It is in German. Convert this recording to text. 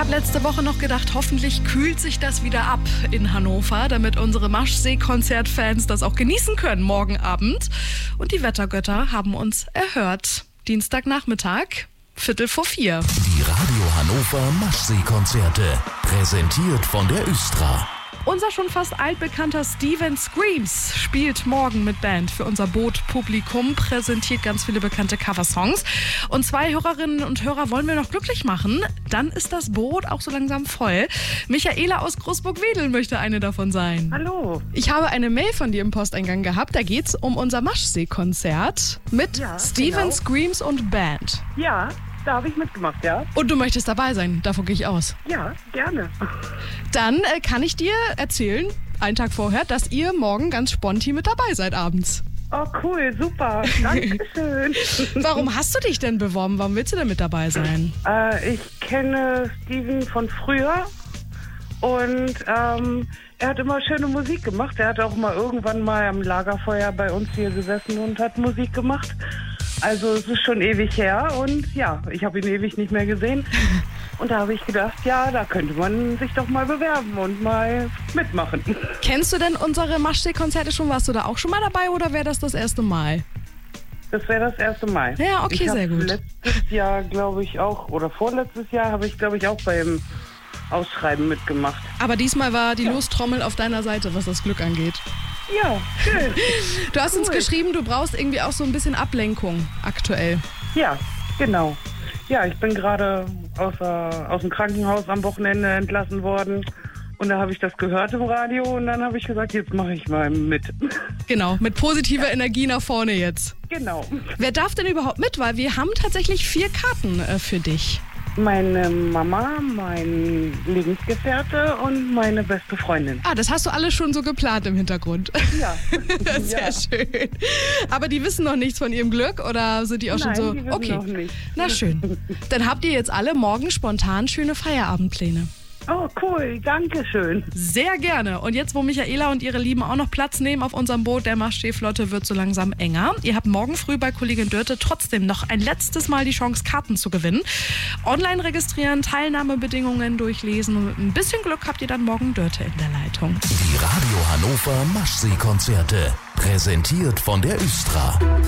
Letzte Woche noch gedacht, hoffentlich kühlt sich das wieder ab in Hannover, damit unsere Maschsee-Konzertfans das auch genießen können morgen Abend. Und die Wettergötter haben uns erhört. Dienstagnachmittag, 3:45. Die Radio Hannover Maschsee-Konzerte, präsentiert von der Östra. Unser schon fast altbekannter Steven Screams spielt morgen mit Band für unser Boot-Publikum, präsentiert ganz viele bekannte Coversongs. Und 2 Hörerinnen und Hörer wollen wir noch glücklich machen. Dann ist das Boot auch so langsam voll. Michaela aus Großburg-Wedel möchte eine davon sein. Hallo. Ich habe eine Mail von dir im Posteingang gehabt. Da geht's um unser Maschsee-Konzert mit Steven genau. Screams und Band. Ja, da habe ich mitgemacht, ja. Und du möchtest dabei sein, davon gehe ich aus. Ja, gerne. Dann kann ich dir erzählen, einen Tag vorher, dass ihr morgen ganz spontan mit dabei seid abends. Oh, cool, super. Dankeschön. Warum hast du dich denn beworben? Warum willst du denn mit dabei sein? Ich kenne Steven von früher und er hat immer schöne Musik gemacht. Er hat auch mal irgendwann mal am Lagerfeuer bei uns hier gesessen und hat Musik gemacht. Also es ist schon ewig her und ja, ich habe ihn ewig nicht mehr gesehen. Und da habe ich gedacht, ja, da könnte man sich doch mal bewerben und mal mitmachen. Kennst du denn unsere Maschsee-Konzerte schon? Warst du da auch schon mal dabei oder wäre das erste Mal? Das wäre das erste Mal. Ja, okay, sehr gut. Letztes Jahr, glaube ich, auch, oder vorletztes Jahr habe ich, glaube ich, auch beim Ausschreiben mitgemacht. Aber diesmal war die Lostrommel auf deiner Seite, was das Glück angeht. Ja, schön. Du hast uns geschrieben, du brauchst irgendwie auch so ein bisschen Ablenkung aktuell. Ja, genau. Ja, ich bin gerade aus dem Krankenhaus am Wochenende entlassen worden. Und da habe ich das gehört im Radio und dann habe ich gesagt, jetzt mache ich mal mit. Genau, mit positiver Energie nach vorne jetzt. Genau. Wer darf denn überhaupt mit? Weil wir haben tatsächlich 4 Karten für dich. Meine Mama, mein Lebensgefährte und meine beste Freundin. Ah, das hast du alles schon so geplant im Hintergrund. Ja. Sehr schön. Aber die wissen noch nichts von ihrem Glück oder sind die auch schon so? Die wissen Okay. noch nicht. Na schön. Dann habt ihr jetzt alle morgen spontan schöne Feierabendpläne. Oh, cool. Dankeschön. Sehr gerne. Und jetzt, wo Michaela und ihre Lieben auch noch Platz nehmen auf unserem Boot, der Maschsee-Flotte wird so langsam enger. Ihr habt morgen früh bei Kollegin Dörte trotzdem noch ein letztes Mal die Chance, Karten zu gewinnen. Online registrieren, Teilnahmebedingungen durchlesen und mit ein bisschen Glück habt ihr dann morgen Dörte in der Leitung. Die Radio Hannover Maschsee-Konzerte, präsentiert von der Östra.